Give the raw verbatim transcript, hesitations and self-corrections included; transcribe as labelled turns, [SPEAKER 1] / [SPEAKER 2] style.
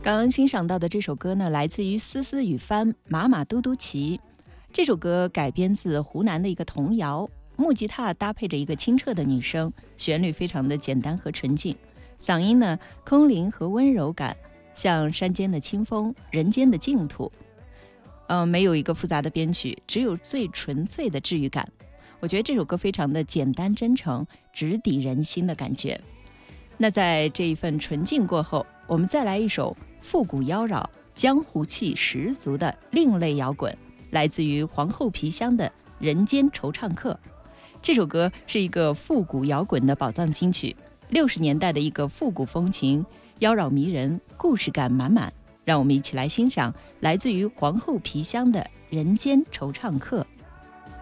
[SPEAKER 1] 刚刚欣赏到的这首歌呢，来自于思思雨帆《马马嘟嘟骑》。这首歌改编自湖南的一个童谣，木吉他搭配着一个清澈的女声，旋律非常的简单和纯净，嗓音呢空灵和温柔感，像山间的清风，人间的净土。呃，没有一个复杂的编曲，只有最纯粹的治愈感。我觉得这首歌非常的简单真诚，直抵人心的感觉。那在这一份纯净过后，我们再来一首复古妖娆、江湖气十足的另类摇滚，来自于皇后皮箱的《人间惆怅客》。这首歌是一个复古摇滚的宝藏金曲，六十年代的一个复古风情，妖娆迷人，故事感满满。让我们一起来欣赏来自于皇后皮箱的《人间惆怅客》。